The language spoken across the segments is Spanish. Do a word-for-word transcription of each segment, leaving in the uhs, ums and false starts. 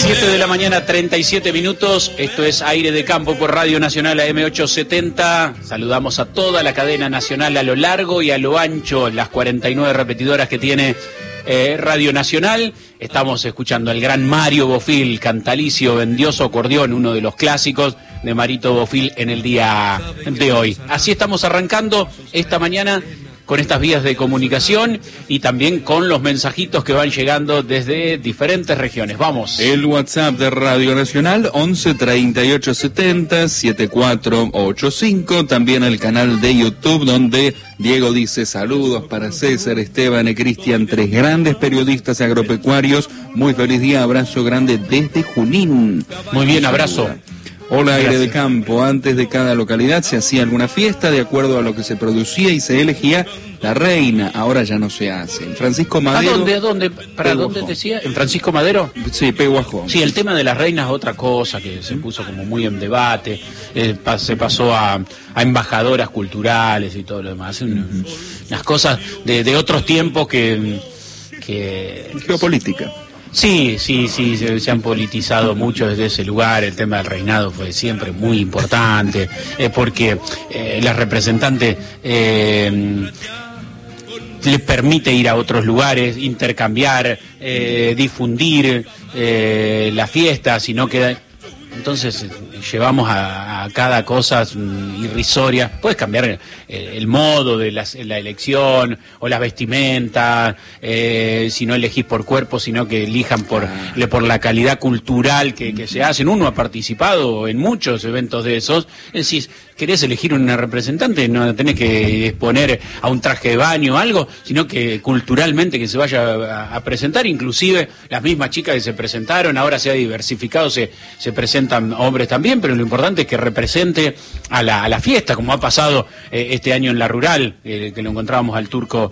siete de la mañana, treinta y siete minutos. Esto es Aire de Campo por Radio Nacional A M ochocientos setenta. Saludamos a toda la cadena nacional a lo largo y a lo ancho, las cuarenta y nueve repetidoras que tiene eh, Radio Nacional. Estamos escuchando al gran Mario Bofill, Cantalicio, Vendioso Acordeón, uno de los clásicos de Marito Bofill en el día de hoy. Así estamos arrancando esta mañana con estas vías de comunicación y también con los mensajitos que van llegando desde diferentes regiones. Vamos. El WhatsApp de Radio Nacional, once treinta y ocho setenta setenta y cuatro ochenta y cinco. También el canal de YouTube, donde Diego dice saludos para César, Esteban y Cristian, tres grandes periodistas agropecuarios. Muy feliz día, abrazo grande desde Junín. Muy bien, abrazo. Hola, Aire de Campo. Antes de cada localidad se hacía alguna fiesta de acuerdo a lo que se producía y se elegía la reina. Ahora ya no se hace. En Francisco Madero. ¿A dónde? ¿A dónde? ¿Para Peguajó. Dónde decía? ¿En Francisco Madero? Sí, Peguajó. Sí, el tema de las reinas es otra cosa que se puso como muy en debate. Eh, se pasó a, a embajadoras culturales y todo lo demás. Uh-huh. Unas cosas de, de otros tiempos que, que... Geopolítica. Sí, sí, sí, se, se han politizado mucho desde ese lugar. El tema del reinado fue siempre muy importante, eh, porque eh, la representante eh, les permite ir a otros lugares, intercambiar, eh, difundir eh, la fiesta, si no queda... Entonces llevamos a, a cada cosa irrisoria. Puedes cambiar el, el modo de las, la elección o las vestimentas, eh, si no elegís por cuerpo, sino que elijan por, por la calidad cultural que, que se hacen. Uno ha participado en muchos eventos de esos. Es decir, querés elegir una representante, no tenés que exponer a un traje de baño o algo, sino que culturalmente que se vaya a, a presentar. Inclusive las mismas chicas que se presentaron, ahora se ha diversificado, se, se presentan hombres también, pero lo importante es que represente a la, a la fiesta, como ha pasado eh, este año en la rural, eh, que lo encontrábamos al turco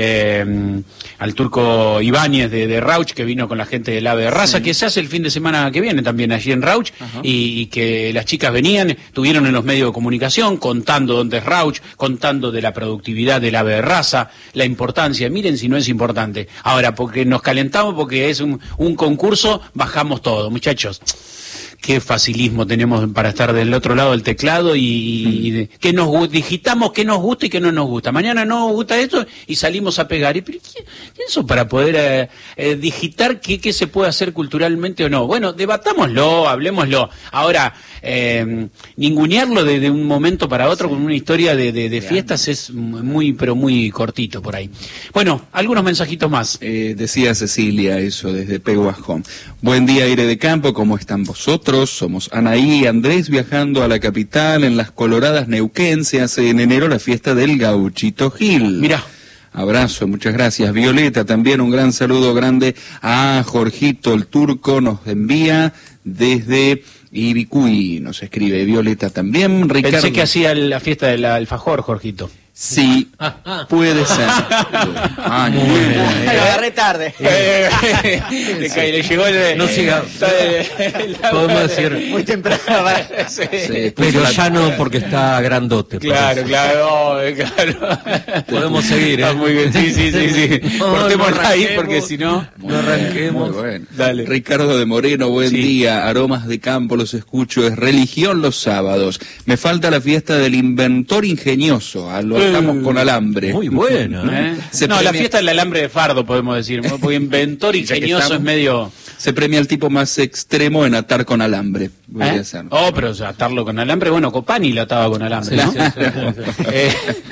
eh, al turco Ibáñez de, de Rauch, que vino con la gente del Ave de Raza, sí, que se hace el fin de semana que viene también allí en Rauch, y, y que las chicas venían, estuvieron en los medios de comunicación contando dónde es Rauch, contando de la productividad del Ave de Raza, la importancia. Miren si no es importante. Ahora, porque nos calentamos, porque es un, un concurso, bajamos todo, muchachos. Qué facilismo tenemos para estar del otro lado del teclado y, y de, que nos digitamos qué nos gusta y qué no nos gusta. Mañana no nos gusta esto y salimos a pegar. ¿Y pero qué, qué eso para poder eh, eh, digitar qué, qué se puede hacer culturalmente o no? Bueno, debatámoslo, hablemoslo. Ahora, eh, ningunearlo de, de un momento para otro, sí, con una historia de, de, de fiestas es muy, pero muy cortito por ahí. Bueno, algunos mensajitos más. Eh, decía Cecilia eso desde Peguajón. Buen día, Aire de Campo, ¿cómo están vosotros? Somos Anaí y Andrés viajando a la capital. En las Coloradas Neuquén se hace en enero la fiesta del Gauchito Gil. Mirá. Abrazo, muchas gracias. Violeta, también un gran saludo grande a Jorgito, el turco, nos envía desde Ibicuy, nos escribe Violeta también. Ricardo... Pensé que hacía la fiesta del alfajor, Jorgito. Sí, puede ser. Ah, muy bien. Lo agarré tarde. Eh, le, le llegó el... No siga. Podemos decir... Muy temprano. Sí. Sí, pero ya no, porque está grandote. Claro, claro, oh, claro. Podemos seguir, ¿eh? Está muy bien, sí, sí, sí, sí. No, cortémosla no ahí, porque si no... No arranquemos. Muy bueno. Dale. Ricardo de Moreno, buen sí. día. Aromas de Campo, los escucho. Es religión los sábados. Me falta la fiesta del inventor ingenioso. A lo estamos con alambre. Muy buena, ¿eh? Se no, premia... la fiesta del alambre de fardo, podemos decir, ¿no? Porque inventor ingenioso estamos... es medio... Se premia el tipo más extremo en atar con alambre. ¿Eh? Oh, pero o sea, atarlo con alambre, bueno, Copani lo ataba con alambre, ¿no? Sí, sí, sí, sí. eh...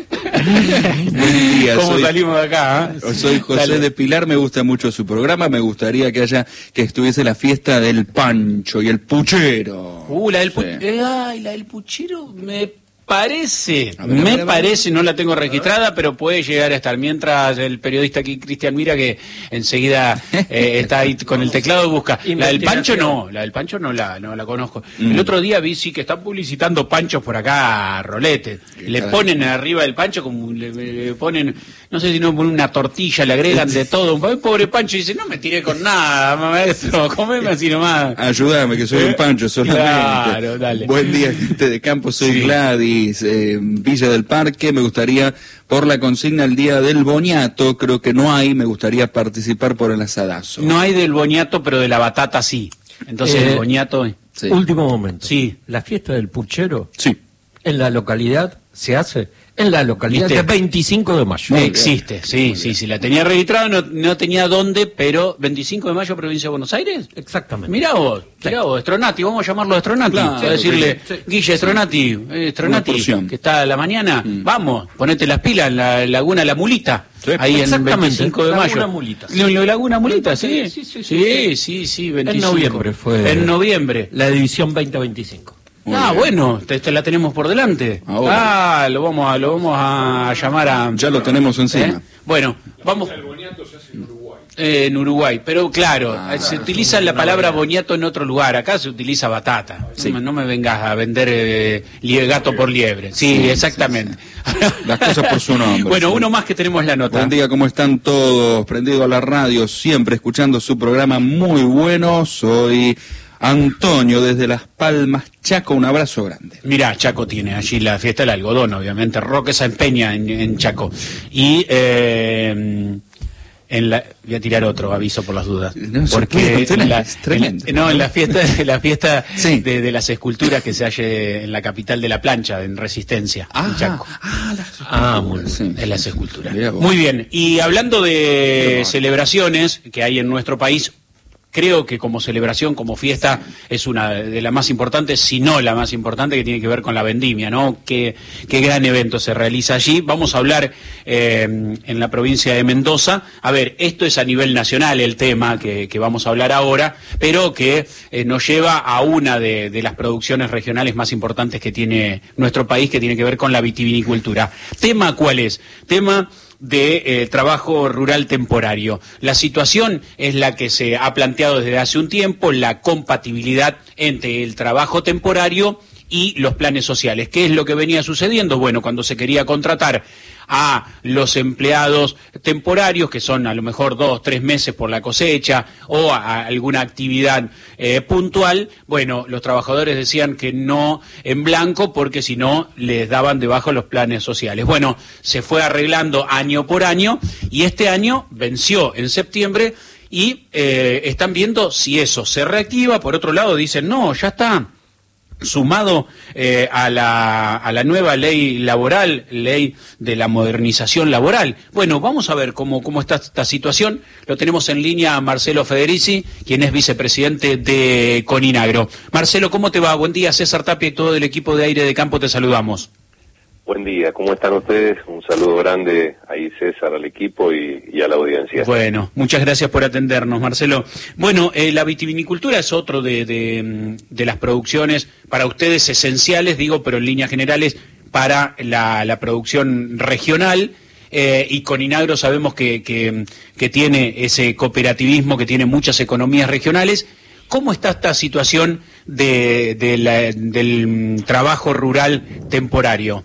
Buen día. ¿Cómo soy... salimos de acá? ¿eh? Soy José Dale. de Pilar, me gusta mucho su programa, me gustaría que haya, que estuviese la fiesta del Pancho y el Puchero. Uh, la del, pu... sí. eh, ay, la del Puchero me... Parece, ver, me ver, parece, no la tengo registrada, pero puede llegar a estar. Mientras el periodista aquí, Cristian Mira, que enseguida eh, está ahí con el teclado, busca. La del Pancho no, la del Pancho no la no la conozco. Mm. El otro día vi sí que están publicitando panchos por acá a Rolete. Le ponen arriba del Pancho, como le, le ponen, no sé si no ponen una tortilla, le agregan de todo. Un pobre Pancho dice, no me tiré con nada, maestro, comeme así nomás. Ayúdame, que soy un Pancho solamente. Claro, dale. Buen día, gente de campo, soy sí. Gladys. Eh, Villa del Parque, me gustaría por la consigna el día del boñato, creo que no hay, me gustaría participar por el asadazo. No hay del boñato, pero de la batata sí. Entonces Eh, el boniato... Sí. Último momento. Sí. La fiesta del puchero Sí. en la localidad se hace en la localidad ¿Viste? de veinticinco de mayo. Muy Existe, sí, sí, sí, la tenía registrada, no, no tenía dónde, pero veinticinco de mayo, provincia de Buenos Aires. Exactamente. Mirá vos, mirá vos, Stronati, vamos a llamarlo a Stronati, Claro, a decirle, sí, sí. Guille Stronati, eh, Stronati, Una porción. que está a la mañana, Mm. vamos, ponete las pilas en la Laguna La Mulita, Sí. ahí en Exactamente, veinticinco de Laguna mayo. Mulita. Lo- lo- Laguna Mulita, sí, Sí, sí, sí, sí, sí, sí, sí, En veinticinco. noviembre fue. En noviembre. La edición veinte veinticinco. Muy Ah, bien. bueno, te, te la tenemos por delante. Ahora. Ah, lo vamos a, lo vamos a llamar a... Ya lo tenemos encima. ¿Eh? Bueno, vamos. Eh, en Uruguay, pero claro, Ah, se utiliza la palabra boniato en otro lugar, acá se utiliza batata. Sí. No, me, no me vengas a vender eh, lie- gato por liebre. Sí, Sí, exactamente. Las cosas por su nombre. Bueno, Sí. uno más que tenemos la nota. Buen día, ¿cómo están todos? Prendido a la radio, siempre escuchando su programa muy bueno. Soy Antonio desde Las Palmas, Chaco, un abrazo grande. Mirá, Chaco tiene allí la fiesta del algodón, obviamente. Roque se empeña en, en Chaco. Y eh, en la, voy a tirar otro aviso por las dudas. No, se porque puede contener, en la, es tremendo. en- no, en la fiesta, en la fiesta Sí. de, de las esculturas que se halle en la capital de la plancha, en Resistencia, en Chaco. ah, las Ah, muy bien. sí. En las esculturas. Mirá vos. Muy bien. Y hablando de Mirá. celebraciones que hay en nuestro país, creo que como celebración, como fiesta, es una de las más importantes, si no la más importante, que tiene que ver con la vendimia, ¿no? Qué, qué gran evento se realiza allí. Vamos a hablar eh, en la provincia de Mendoza. A ver, esto es a nivel nacional el tema que, que vamos a hablar ahora, pero que eh, nos lleva a una de, de las producciones regionales más importantes que tiene nuestro país, que tiene que ver con la vitivinicultura. ¿Tema cuál es? Tema de eh, trabajo rural temporario. La situación es la que se ha planteado desde hace un tiempo, la compatibilidad entre el trabajo temporario y los planes sociales. ¿Qué es lo que venía sucediendo? Bueno, cuando se quería contratar a los empleados temporarios, que son a lo mejor dos, tres meses por la cosecha, o a, a alguna actividad eh, puntual, bueno, los trabajadores decían que no en blanco, porque si no les daban debajo los planes sociales. Bueno, se fue arreglando año por año, y este año venció en septiembre, y eh, están viendo si eso se reactiva. Por otro lado dicen, no, ya está sumado eh, a, la, a la nueva ley laboral, ley de la modernización laboral. Bueno, vamos a ver cómo, cómo está esta situación. Lo tenemos en línea a Marcelo Federici, quien es vicepresidente de Coninagro. Marcelo, ¿cómo te va? Buen día, César Tapia y todo el equipo de Aire de Campo, te saludamos. Buen día, ¿cómo están ustedes? Un saludo grande ahí, César, al equipo y, y a la audiencia. Bueno, muchas gracias por atendernos, Marcelo. Bueno, eh, la vitivinicultura es otro de, de, de las producciones para ustedes esenciales, digo, pero en líneas generales, para la, la producción regional. Eh, y Coninagro sabemos que, que, que tiene ese cooperativismo, que tiene muchas economías regionales. ¿Cómo está esta situación de, de la, del trabajo rural temporario?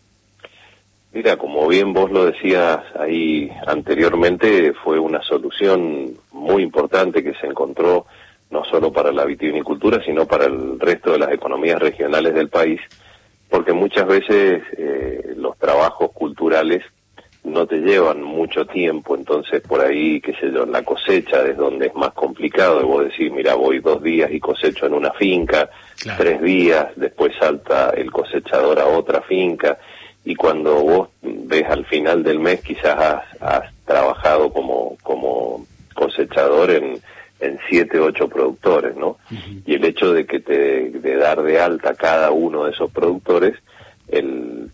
Mira, como bien vos lo decías ahí anteriormente, fue una solución muy importante que se encontró no solo para la vitivinicultura, sino para el resto de las economías regionales del país, porque muchas veces eh, los trabajos culturales no te llevan mucho tiempo, entonces por ahí, qué sé yo, en la cosecha es donde es más complicado, y vos decís, mira, voy dos días y cosecho en una finca, Claro. tres días, después salta el cosechador a otra finca, y cuando vos ves al final del mes quizás has, has trabajado como, como cosechador en, en siete, ocho productores, ¿no? Uh-huh. Y el hecho de que te, de dar de alta cada uno de esos productores, el,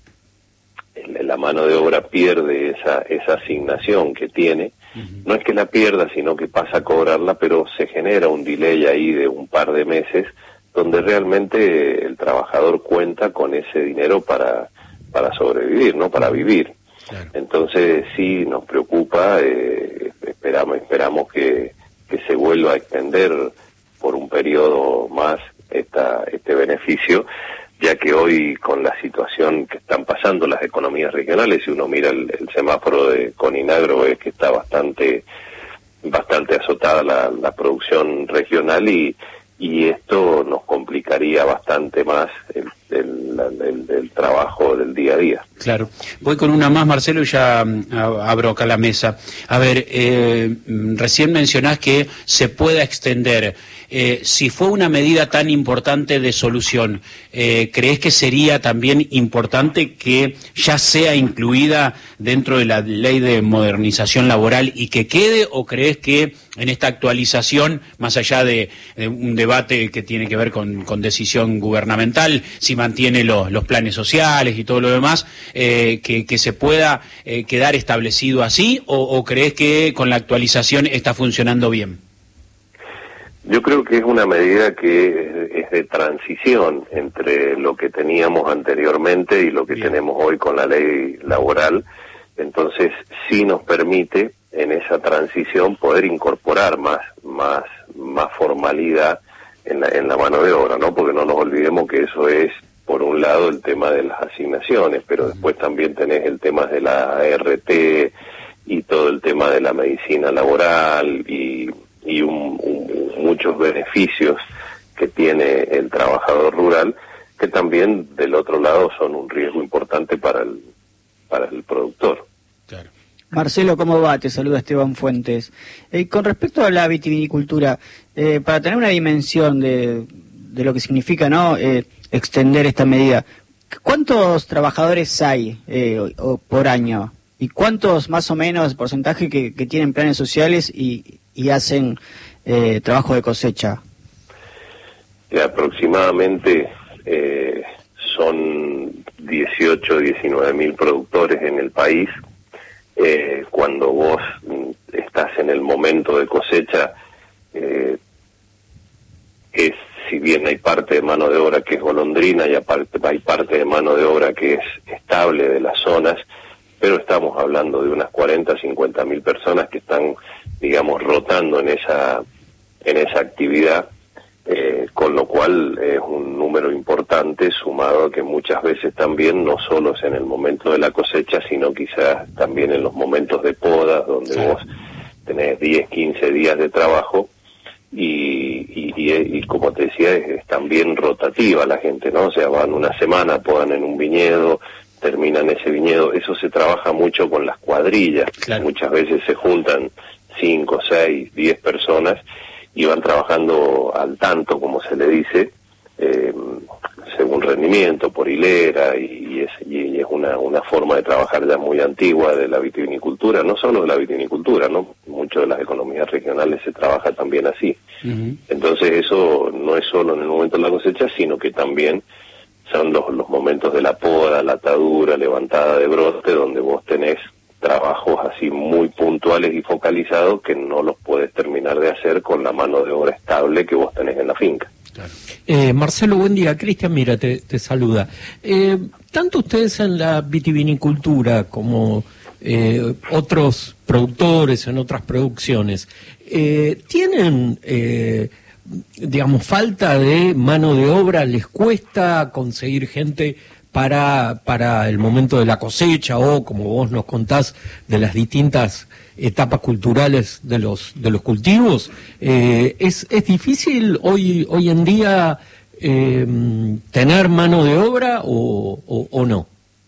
el la mano de obra pierde esa, esa asignación que tiene. Uh-huh. No es que la pierda, sino que pasa a cobrarla, pero se genera un delay ahí de un par de meses, donde realmente el trabajador cuenta con ese dinero para para sobrevivir, no para vivir. Claro. Entonces sí nos preocupa, eh, esperamos esperamos que, que se vuelva a extender por un periodo más esta, este beneficio, ya que hoy con la situación que están pasando las economías regionales, si uno mira el, el semáforo de Coninagro, es que está bastante bastante azotada la, la producción regional, y y esto nos complicaría bastante más el, del, del, del trabajo del día a día. Claro. Voy con una más, Marcelo, y ya um, abro acá la mesa. A ver, eh, recién mencionás que se pueda extender. Eh, si fue una medida tan importante de solución, eh, ¿crees que sería también importante que ya sea incluida dentro de la ley de modernización laboral y que quede, o crees que en esta actualización, más allá de, de un debate que tiene que ver con, con decisión gubernamental, si mantiene los, los planes sociales y todo lo demás, eh, que, que se pueda eh, quedar establecido así, o, o crees que con la actualización está funcionando bien? Yo creo que es una medida que es de transición entre lo que teníamos anteriormente y lo que Bien. tenemos hoy con la ley laboral. Entonces sí nos permite en esa transición poder incorporar más más más formalidad en la, en la mano de obra, ¿no? Porque no nos olvidemos que eso es, por un lado, el tema de las asignaciones, pero después también tenés el tema de la A R T y todo el tema de la medicina laboral y, y un, un, muchos beneficios que tiene el trabajador rural, que también del otro lado son un riesgo importante para el para el productor. Claro. Marcelo, ¿cómo va? Te saluda Esteban Fuentes. Eh, con respecto a la vitivinicultura, eh, para tener una dimensión de, de lo que significa, ¿no?, eh, extender esta medida, ¿cuántos trabajadores hay eh, o, o por año? ¿Y cuántos más o menos porcentaje que, que tienen planes sociales y, y hacen eh, trabajo de cosecha? Y aproximadamente eh, son dieciocho, diecinueve mil productores en el país. Eh, cuando vos estás en el momento de cosecha, eh, es, si bien hay parte de mano de obra que es golondrina y aparte hay parte de mano de obra que es estable de las zonas, pero estamos hablando de unas cuarenta, cincuenta mil personas que están, digamos, rotando en esa en esa actividad, eh, con lo cual es un número importante, sumado a que muchas veces también no solo es en el momento de la cosecha, sino quizás también en los momentos de podas, donde vos tenés diez, quince días de trabajo, y, y, y, y como te decía, es, es también rotativa la gente, ¿no? O sea, van una semana, podan en un viñedo, terminan ese viñedo. Eso se trabaja mucho con las cuadrillas. Claro. Muchas veces se juntan cinco, seis, diez personas y van trabajando al tanto, como se le dice, eh, según rendimiento, por hilera, y, y es, y es una, una forma de trabajar ya muy antigua de la vitivinicultura, no solo de la vitivinicultura, ¿no? Mucho de las economías regionales se trabaja también así. Uh-huh. Entonces eso no es solo en el momento de la cosecha, sino que también son los, los momentos de la poda, la atadura, levantada de brote, donde vos tenés trabajos así muy puntuales y focalizados que no los puedes terminar de hacer con la mano de obra estable que vos tenés en la finca. Claro. Eh, Marcelo, buen día. Cristian, mira, te, te saluda. Eh, tanto ustedes en la vitivinicultura como eh, otros productores en otras producciones, eh, ¿tienen, eh, digamos, falta de mano de obra? ¿Les cuesta conseguir gente para para el momento de la cosecha, o como vos nos contás de las distintas etapas culturales de los de los cultivos? Eh, es es difícil hoy hoy en día eh, tener mano de obra o, o, o no.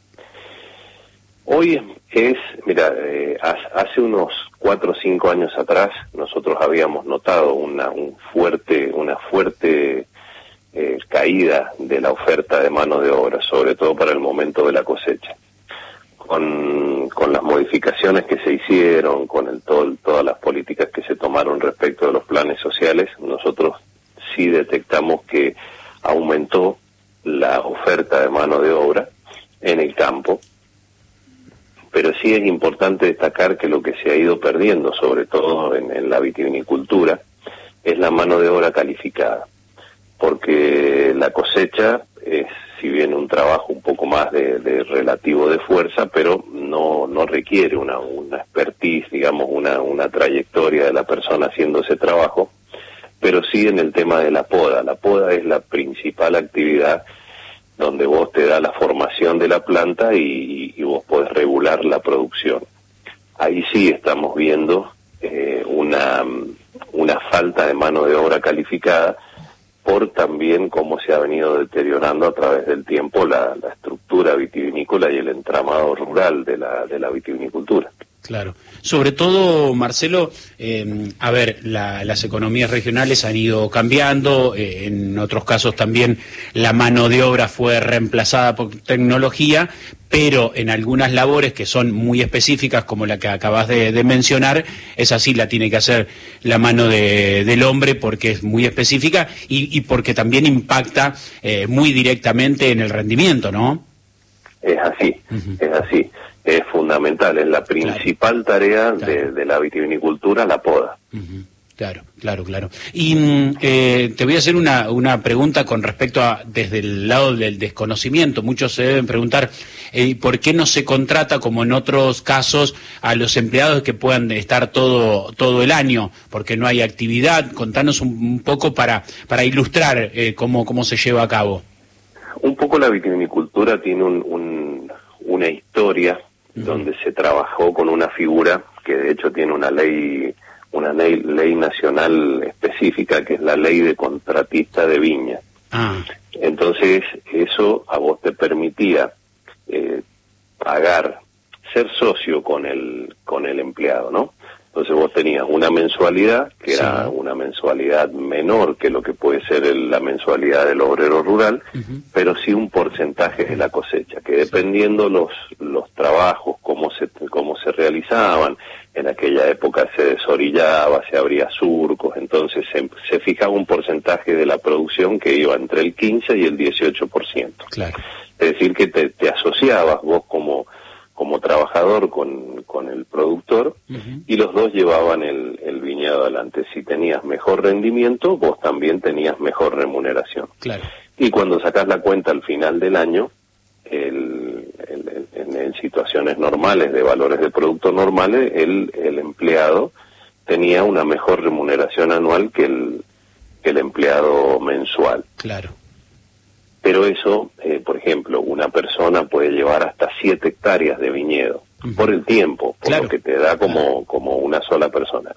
Hoy es, mira, eh, hace unos cuatro o cinco años atrás nosotros habíamos notado una un fuerte una fuerte Eh, caída de la oferta de mano de obra, sobre todo para el momento de la cosecha. Con, con las modificaciones que se hicieron, con el, todo, todas las políticas que se tomaron respecto de los planes sociales, nosotros sí detectamos que aumentó la oferta de mano de obra en el campo, pero sí es importante destacar que lo que se ha ido perdiendo, sobre todo en, en la vitivinicultura, es la mano de obra calificada. Porque la cosecha es, si bien un trabajo un poco más de, de relativo de fuerza, pero no no requiere una, una expertise, digamos, una, una trayectoria de la persona haciendo ese trabajo, pero sí en el tema de la poda. La poda es la principal actividad donde vos te da la formación de la planta y, y vos podés regular la producción. Ahí sí estamos viendo eh, una, una falta de mano de obra calificada, por también cómo se ha venido deteriorando a través del tiempo la, la estructura vitivinícola y el entramado rural de la, de la vitivinicultura. Claro. Sobre todo, Marcelo, eh, a ver, la, las economías regionales han ido cambiando, eh, en otros casos también la mano de obra fue reemplazada por tecnología, pero en algunas labores que son muy específicas, como la que acabas de, de mencionar, esa sí la tiene que hacer la mano de, del hombre porque es muy específica y, y porque también impacta eh, muy directamente en el rendimiento, ¿no? Es así, uh-huh. es así. Es fundamental, es la principal claro. tarea claro. De, de la vitivinicultura, la poda. Uh-huh. Claro, claro, claro. Y eh, te voy a hacer una, una pregunta con respecto a, desde el lado del desconocimiento. Muchos se deben preguntar, eh, ¿por qué no se contrata, como en otros casos, a los empleados que puedan estar todo todo el año? Porque no hay actividad. Contanos un, un poco para, para ilustrar eh, cómo, cómo se lleva a cabo. Un poco la vitivinicultura tiene un, un, una historia donde se trabajó con una figura que de hecho tiene una ley una ley, ley nacional específica, que es la ley de contratista de viña. Ah. Entonces eso a vos te permitía eh, pagar, ser socio con el con el empleado, ¿no? Entonces vos tenías una mensualidad que sí. era una mensualidad menor que lo que puede ser el, la mensualidad del obrero rural, uh-huh. pero sí un porcentaje de la cosecha, que dependiendo los los trabajos, cómo se cómo se realizaban, en aquella época se desorillaba, se abría surcos, entonces se, se fijaba un porcentaje de la producción que iba entre el quince y el dieciocho por ciento. Claro. Es decir, que te, te asociabas vos como como trabajador con, con el productor, uh-huh. y los dos llevaban el, el viñedo adelante. Si tenías mejor rendimiento, vos también tenías mejor remuneración. Claro. Y cuando sacás la cuenta al final del año, el, el, en, en situaciones normales, de valores de producto normales, el, el empleado tenía una mejor remuneración anual que el, que el empleado mensual. Claro. Pero eso, eh, por ejemplo, una persona puede llevar hasta siete hectáreas de viñedo, uh-huh. por el tiempo, por claro. lo que te da como, como una sola persona.